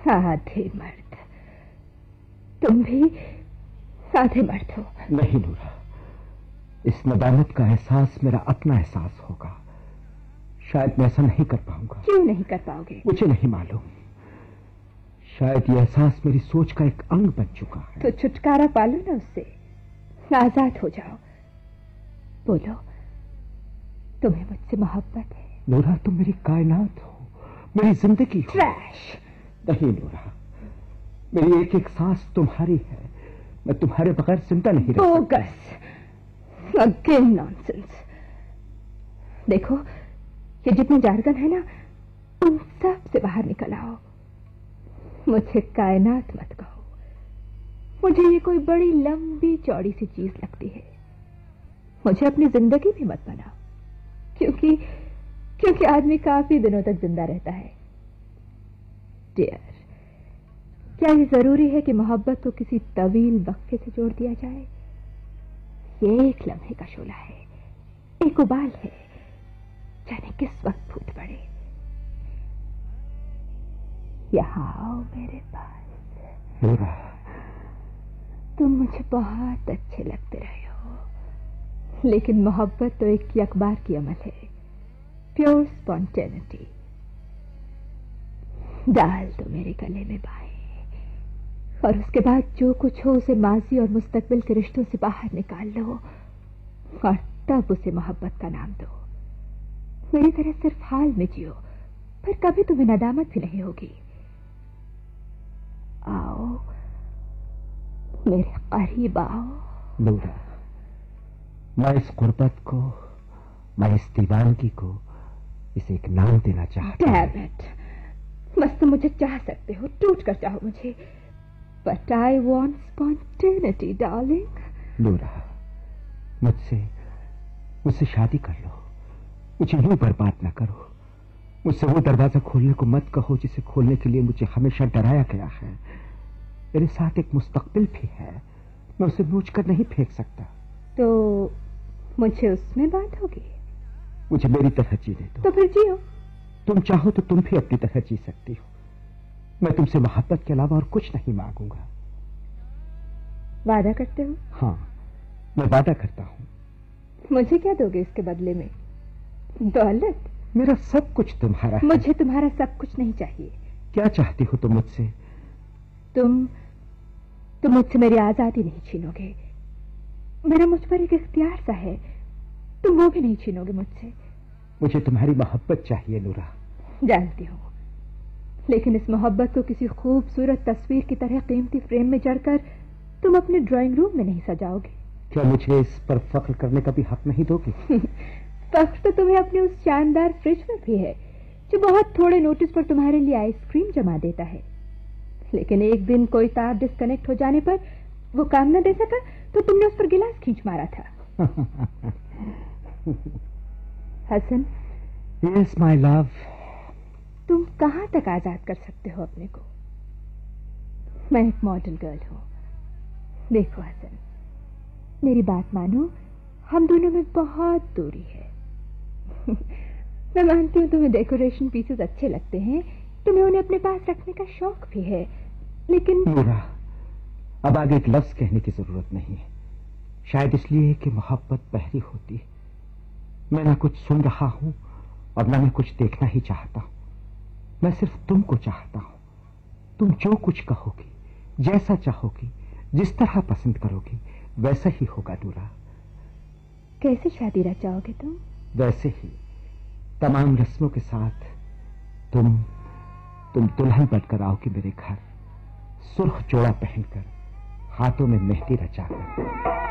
आधे मर्द। तुम भी आधे मर्द हो। नहीं नूरा, इस नदामत का एहसास मेरा अपना एहसास होगा। शायद मैं ऐसा नहीं कर पाऊंगा। क्यों नहीं कर पाओगे? मुझे नहीं मालूम। शायद यह एहसास मेरी सोच का एक अंग बन चुका है। तो छुटकारा पालो ना उससे, आजाद हो जाओ। बोलो, तुम्हें मुझसे मोहब्बत है? नूरा, तुम मेरी कायनात हो, मेरी जिंदगी हो। ट्रैश। नहीं नूरा, मेरी एक एक सांस तुम्हारी है। मैं तुम्हारे बगैर जिंदा नहीं रह सकता। Bogus, again nonsense. देखो, ये जितने जार्गन है ना, उन सब से बाहर निकल आओ। मुझे कायनात मत कहो। मुझे ये कोई बड़ी लंबी चौड़ी सी चीज लगती है। मुझे अपनी जिंदगी भी मत बनाओ, क्योंकि आदमी काफी दिनों तक जिंदा रहता है। डियर, क्या ये जरूरी है कि मोहब्बत को किसी तवील वक्फे से जोड़ दिया जाए? ये एक लम्हे का शोला है, एक उबाल है, जाने किस वक्त फूट पड़े। यहाँ आओ मेरे पास। नूरा, तुम मुझे बहुत अच्छे लगते रहे हो, लेकिन मोहब्बत तो एक यकबार की अमल है, प्योर स्पॉन्टेनिटी। डाल दो मेरे गले में बाहें, और उसके बाद जो कुछ हो उसे माजी और मुस्तकबिल के रिश्तों से बाहर निकाल लो, और तब उसे मोहब्बत का नाम दो। मेरी तरह सिर्फ हाल में जियो, पर कभी तुम्हें नदामत भी नहीं होगी। आओ मेरे करीब आओ। नूरा, मैं इस गुर्बत को, मैं इस दीवानगी को, इसे एक नाम देना चाहता हूं। Damn it! बस तुम मुझे चाह सकते हो, टूट कर चाहो मुझे, but I want spontaneity, darling. नूरा, मुझसे शादी कर लो। मुझे यूं बर्बाद ना करो। मुझसे वो दरवाजा खोलने को मत कहो जिसे खोलने के लिए मुझे हमेशा डराया गया है। मेरे साथ एक मुस्तकबिल भी है, मैं उसे नोच कर नहीं फेंक सकता। तो मुझे उसमें बात होगी। मुझे मेरी तरह जीने दो। तो फिर जियो। तुम चाहो तो तुम भी अपनी तरह जी सकती हो। मैं तुमसे मोहब्बत के अलावा और कुछ नहीं मांगूंगा। वादा करते हो? हाँ, मैं वादा करता हूँ। मुझे क्या दोगे इसके बदले में? दौलत? मेरा सब कुछ तुम्हारा है। मुझे तुम्हारा सब कुछ नहीं चाहिए। क्या चाहती हो तुम मुझसे? तुम मुझसे मेरी आजादी नहीं छीनोगे। मेरा मुझ पर एक इख्तियार सा है, तुम वो भी नहीं छीनोगे मुझसे। मुझे तुम्हारी मोहब्बत चाहिए नूरा। जानती हूँ, लेकिन इस मोहब्बत को किसी खूबसूरत तस्वीर की तरह कीमती फ्रेम में जड़कर तुम अपने ड्राइंग रूम में नहीं सजाओगे। क्या मुझे इस पर फख्र करने का भी हक नहीं दोगे? फख्र तो तुम्हें अपने उस शानदार फ्रिज में भी है, जो बहुत थोड़े नोटिस पर तुम्हारे लिए आइसक्रीम जमा देता है। लेकिन एक दिन कोई तार डिस्कनेक्ट हो जाने पर वो काम न दे सका तो तुमने उस पर गिलास खींच मारा था। हसन। Yes my love. तुम कहां तक आजाद कर सकते हो अपने को? मैं एक मॉडल गर्ल हूं। देखो हसन, मेरी बात मानो, हम दोनों में बहुत दूरी है। मैं मानती हूँ तुम्हें डेकोरेशन पीसेस अच्छे लगते हैं, तुम्हें उन्हें अपने पास रखने का शौक भी है, लेकिन नूरा, अब आगे एक लफ्ज कहने की जरूरत नहीं है। शायद इसलिए कि मोहब्बत बहरी होती। मैं ना कुछ सुन रहा हूं और ना मैं कुछ देखना ही चाहता हूं। मैं सिर्फ तुमको चाहता हूं। तुम जो कुछ कहोगी, जैसा चाहोगी, जिस तरह पसंद करोगी, वैसा ही होगा नूरा। कैसे शादी रचाओगे तुम? वैसे ही, तमाम रस्मों के साथ। तुम दुल्हन बनकर आओगी मेरे घर, सुर्ख जोड़ा पहनकर, हाथों में मेहंदी रचाकर।